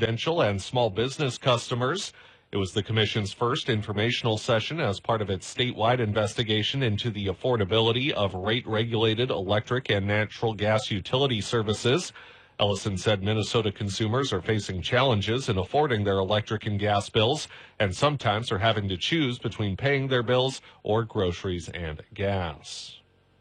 residential and small business customers. It was the Commission's first informational session as part of its statewide investigation into the affordability of rate-regulated electric and natural gas utility services. Ellison said Minnesota consumers are facing challenges in affording their electric and gas bills, and sometimes are having to choose between paying their bills or groceries and gas.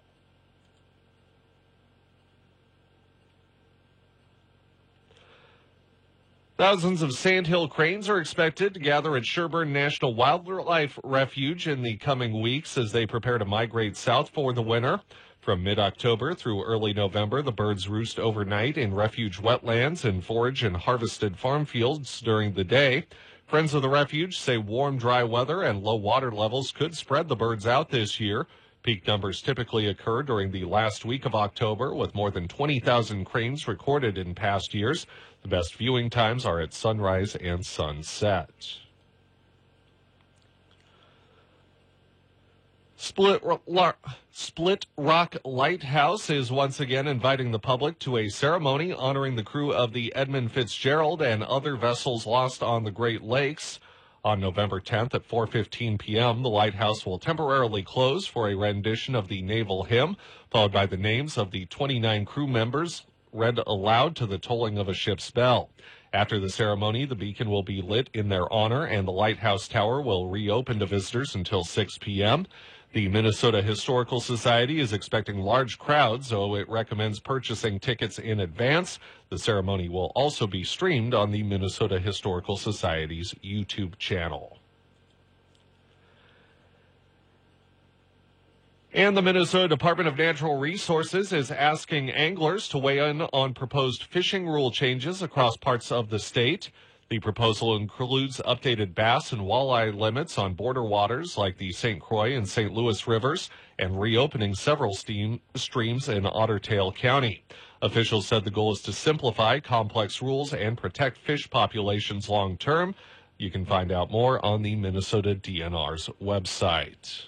Thousands of sandhill cranes are expected to gather at Sherburne National Wildlife Refuge in the coming weeks as they prepare to migrate south for the winter. From mid-October through early November, the birds roost overnight in refuge wetlands and forage in harvested farm fields during the day. Friends of the refuge say warm, dry weather and low water levels could spread the birds out this year. Peak numbers typically occur during the last week of October, with more than 20,000 cranes recorded in past years. The best viewing times are at sunrise and sunset. Split Rock Lighthouse is once again inviting the public to a ceremony honoring the crew of the Edmund Fitzgerald and other vessels lost on the Great Lakes. On November 10th at 4:15 p.m., the lighthouse will temporarily close for a rendition of the naval hymn, followed by the names of the 29 crew members read aloud to the tolling of a ship's bell. After the ceremony, the beacon will be lit in their honor, and the lighthouse tower will reopen to visitors until 6 p.m. The Minnesota Historical Society is expecting large crowds, so it recommends purchasing tickets in advance. The ceremony will also be streamed on the Minnesota Historical Society's YouTube channel. And the Minnesota Department of Natural Resources is asking anglers to weigh in on proposed fishing rule changes across parts of the state. The proposal includes updated bass and walleye limits on border waters like the St. Croix and St. Louis rivers, and reopening several streams in Otter Tail County. Officials said the goal is to simplify complex rules and protect fish populations long term. You can find out more on the Minnesota DNR's website.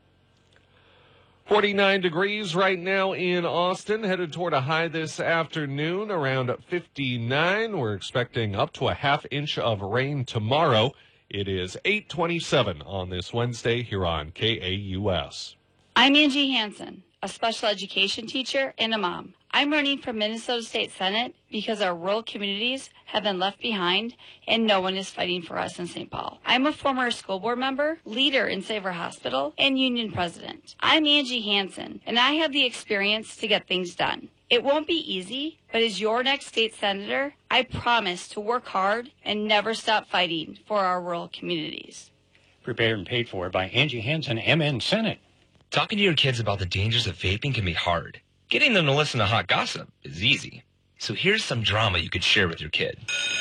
49 degrees right now in Austin, headed toward a high this afternoon around 59. We're expecting up to a half inch of rain tomorrow. It is 8:27 on this Wednesday here on KAUS. I'm Angie Hansen, a special education teacher and a mom. I'm running for Minnesota State Senate because our rural communities have been left behind and no one is fighting for us in St. Paul. I'm a former school board member, leader in Save Our Hospital, and union president. I'm Angie Hansen, and I have the experience to get things done. It won't be easy, but as your next state senator, I promise to work hard and never stop fighting for our rural communities. Prepared and paid for by Angie Hansen, MN Senate. Talking to your kids about the dangers of vaping can be hard. Getting them to listen to hot gossip is easy. So here's some drama you could share with your kid.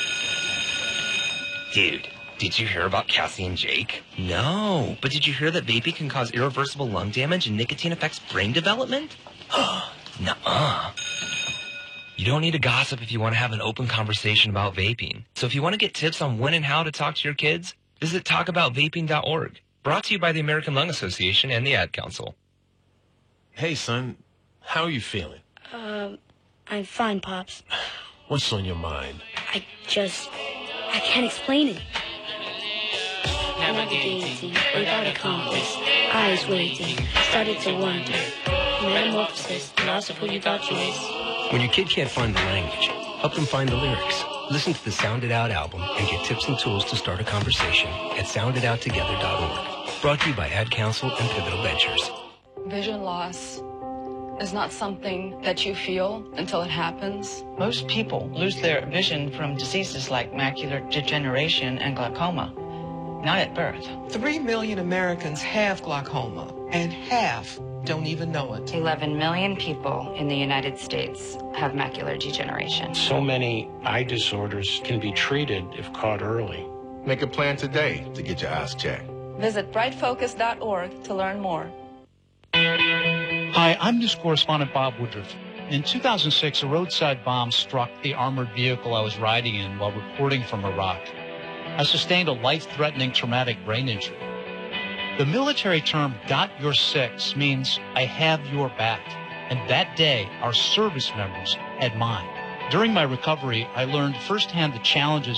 Dude, did you hear about Cassie and Jake? No, but did you hear that vaping can cause irreversible lung damage and nicotine affects brain development? Nuh-uh. You don't need to gossip if you want to have an open conversation about vaping. So if you want to get tips on when and how to talk to your kids, visit talkaboutvaping.org. Brought to you by the American Lung Association and the Ad Council. Hey, son. How are you feeling? I'm fine, Pops. What's on your mind? I can't explain it. Navigating without a compass, eyes waiting, started to wonder. Metamorphosis, loss of who you thought you was. When your kid can't find the language, help them find the lyrics. Listen to the Sound It Out album and get tips and tools to start a conversation at sounditouttogether.org. Brought to you by Ad Council and Pivotal Ventures. Vision loss is not something that you feel until it happens. Most people lose their vision from diseases like macular degeneration and glaucoma, not at birth. 3 million Americans have glaucoma, and half don't even know it. 11 million people in the United States have macular degeneration. So many eye disorders can be treated if caught early. Make a plan today to get your eyes checked. Visit brightfocus.org to learn more. Hi, I'm news correspondent Bob Woodruff. In 2006, a roadside bomb struck the armored vehicle I was riding in while reporting from Iraq. I sustained a life-threatening traumatic brain injury. The military term "got your six" means I have your back, and that day our service members had mine. During my recovery, I learned firsthand the challenges